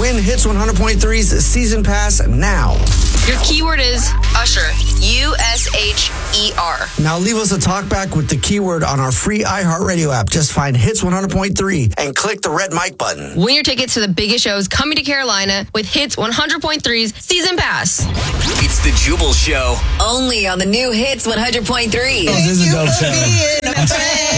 Win Hits 100.3's season pass now. Your keyword is Usher. U-S-H-E-R. Now leave us a talkback with the keyword on our free iHeartRadio app. Just find Hits 100.3 and click the red mic button. Win your tickets to the biggest shows coming to Carolina with Hits 100.3's season pass. It's the Jubal Show. Only on the new Hits 100.3. Oh, this is a dope show.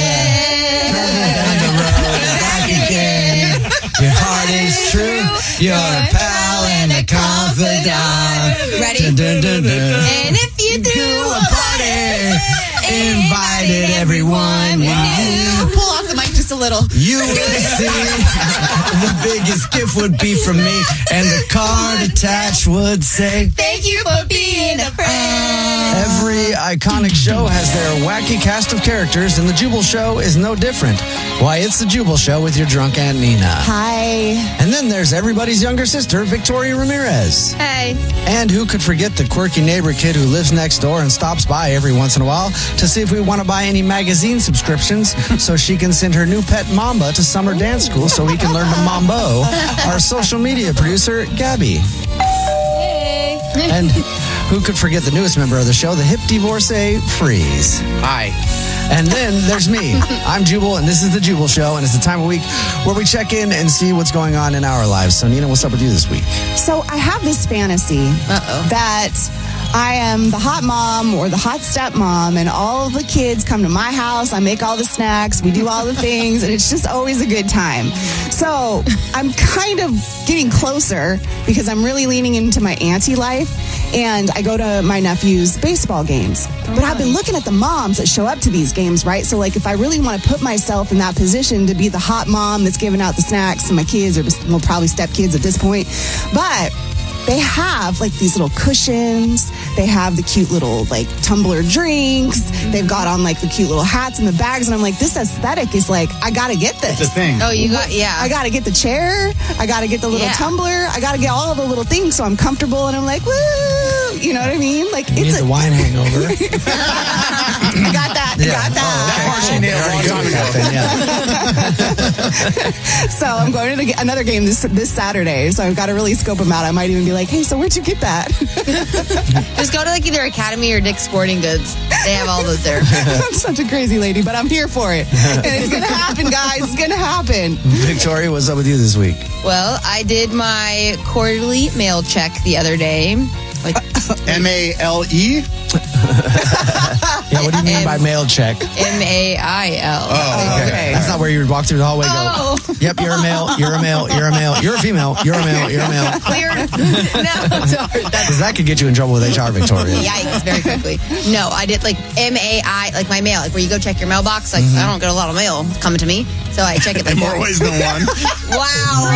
Your heart is true. You're a pal and a confidant. Ready? Dun, dun, dun, dun. And if you do a party, invited everyone you knew. Pull off the mic just a little. You would see the biggest gift would be from me, and the card attached would say, Thank you for being a friend. Every iconic show has their wacky cast of characters, and the Jubal Show is no different. Why, it's the Jubal Show with your drunk Aunt Nina. Hi. And then there's everybody's younger sister, Victoria Ramirez. Hey. And who could forget the quirky neighbor kid who lives next door and stops by every once in a while to see if we want to buy any magazine subscriptions so she can send her new pet Mamba to summer dance school so he can learn to mambo. Our social media producer, Gabby. Hey. And who could forget the newest member of the show, the hip divorcee, Freeze. Hi. And then there's me. I'm Jubal, and this is the Jubal Show, and it's the time of week where we check in and see what's going on in our lives. So, Nina, what's up with you this week? So I have this fantasy that I am the hot mom or the hot stepmom, and all of the kids come to my house. I make all the snacks. We do all the things, and it's just always a good time. So I'm kind of getting closer because I'm really leaning into my auntie life, and I go to my nephew's baseball games. But I've been looking at the moms that show up to these games, right? So, like, if I really want to put myself in that position to be the hot mom that's giving out the snacks to my kids, or well, probably stepkids at this point, but they have like these little cushions. They have the cute little like tumbler drinks. They've got on like the cute little hats and the bags. And I'm like, this aesthetic is like, I got to get this. It's a thing. Oh, you got, yeah. I got to get the chair. I got to get the little tumbler. I got to get all of the little things so I'm comfortable. And I'm like, woo. You know what I mean? Like, You need the wine hangover. I got that. Yeah. Got that. That part she nailed a long time ago. So I'm going to another game this Saturday. So I've got to really scope them out. I might even be like, hey, so where'd you get that? Just go to like either Academy or Dick's Sporting Goods. They have all those there. I'm such a crazy lady, but I'm here for it. And it's going to happen, guys. It's going to happen. Victoria, what's up with you this week? Well, I did my quarterly mail check the other day. Like M-A-L-E? Yeah, what do you mean by mail check? M-A-I-L. Oh, Okay. That's not where you would walk through the hallway and go, yep, you're a male, you're a male, you're a male, you're a female, you're a male, you're a male. Clear. No, sorry. Because that could get you in trouble with HR, Victoria. Yikes, very quickly. No, I did like M-A-I, like my mail, like where you go check your mailbox. Like, I don't get a lot of mail coming to me, so I check it like In more ways than one. Wow.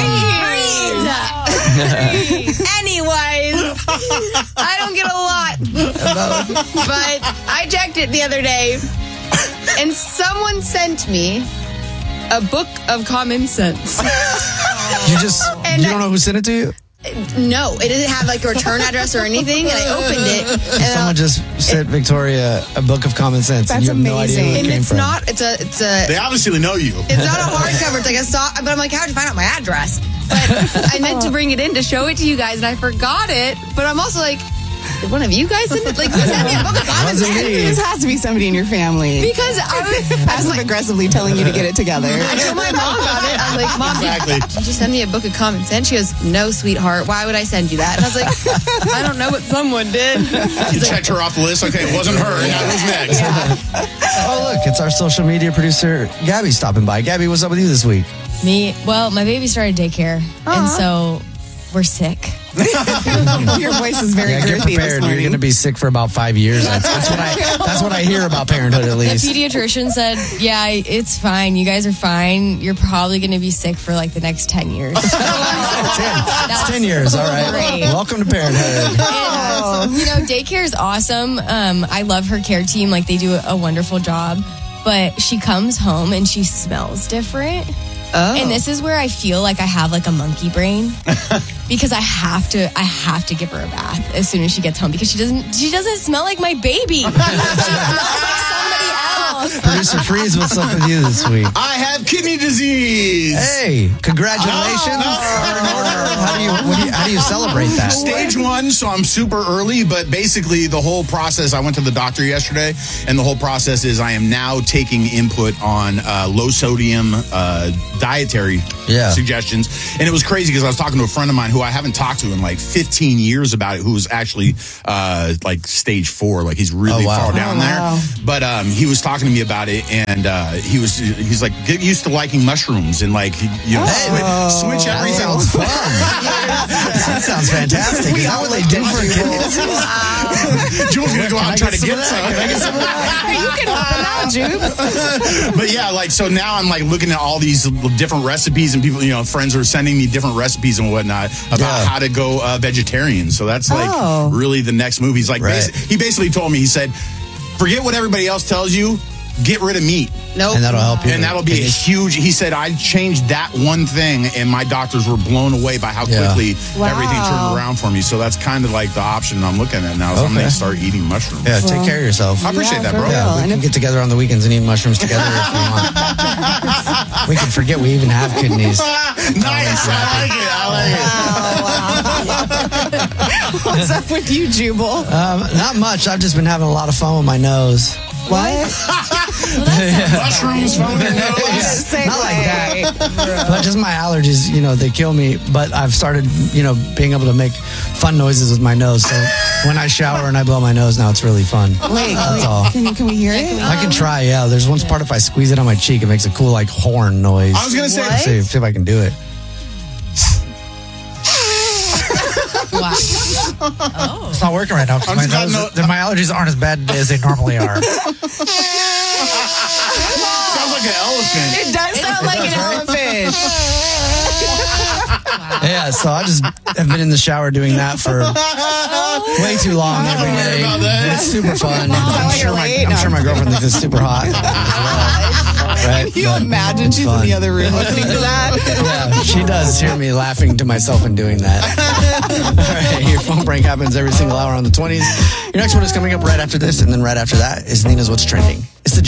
Anyways, I don't get a lot of those, but I checked it the other day, and someone sent me a book of common sense. You don't know who sent it to you? No, it didn't have like a return address or anything, and I opened it. And Someone just sent Victoria a book of common sense. That's and you have no idea where it and came it's from. not. It's a. They obviously know you. It's not a hardcover. It's like but I'm like, how'd you find out my address? But I meant to bring it in to show it to you guys, and I forgot it. But I'm also like, did one of you guys send it? Like, who sent me a book of common Wasn't sense? me. This has to be somebody in your family. Because I was Passive aggressively telling you to get it together. I told my mom about it. I was like, Mom, did you send me a book of common sense? She goes, no, sweetheart. Why would I send you that? And I was like, I don't know what someone did. You checked her off the list. Okay, it wasn't her. Now who's next? Oh, look, it's our social media producer, Gabby, stopping by. Gabby, what's up with you this week? Me? Well, my baby started daycare, and so we're sick. Your voice is very Get girthy this prepared. You're morning. going to be sick for about 5 years. That's what I hear about parenthood, at The least. pediatrician said, yeah, it's fine. You guys are fine. You're probably going to be sick for like the next 10 years. It's 10 years, all right. Great. Welcome to parenthood. And, you know, daycare is awesome. I love her care team. Like, they do a wonderful job. But she comes home and she smells different. Oh. And this is where I feel like I have like a monkey brain because I have to give her a bath as soon as she gets home because she doesn't smell like my baby. She smells like somebody else. Producer Freeze, what's up with you this week? I have kidney disease. Hey, congratulations. How do you celebrate that? Stage 1, so I'm super early, but basically the whole process, I went to the doctor yesterday, and the whole process is I am now taking input on low sodium dietary suggestions. And it was crazy because I was talking to a friend of mine who I haven't talked to in like 15 years about it, who was actually like stage 4, like he's really far down there. But he was talking to me about it, and he's like, get used to liking mushrooms and like, switch everything. That sounds fun. That sounds fantastic. Is that what they do for kids? Jules gonna go out and try to get some. You can help them out, Jubes. But yeah, like, so now I'm like looking at all these different recipes, and people, friends are sending me different recipes and whatnot about how to go vegetarian. So that's like really the next move. He's like, he basically told me, he said, forget what everybody else tells you. Get rid of meat. Nope. And that'll help you. And that'll be a huge, he said, I changed that one thing, and my doctors were blown away by how quickly everything turned around for me. So that's kind of like the option I'm looking at now, is I'm going to start eating mushrooms. Yeah, take care of yourself. I appreciate that, bro. Yeah, we can get together on the weekends and eat mushrooms together if you want. We can forget we even have kidneys. Nice. I like it. What's up with you, Jubal? Not much. I've just been having a lot of fun with my nose. What? Mushrooms from your nose. Not like that. But just my allergies, they kill me. But I've started, being able to make fun noises with my nose. So when I shower and I blow my nose now, it's really fun. Wait, that's all. Can we hear it? I can try, yeah. There's one part if I squeeze it on my cheek, it makes a cool, like, horn noise. I was going to say, see if I can do it. Wow. It's not working right now because my allergies aren't as bad as they normally are. Sounds like an elephant. It does sound like an elephant. Yeah, so I just have been in the shower doing that for way too long every day. It's super fun. I'm sure my girlfriend thinks it's super hot as well. Right? Can you imagine she's in the other room listening to that? Yeah, she does hear me laughing to myself and doing that. All right, your phone prank happens every single hour on the 20s. Your next one is coming up right after this, and then right after that is Nina's What's Trending. It's the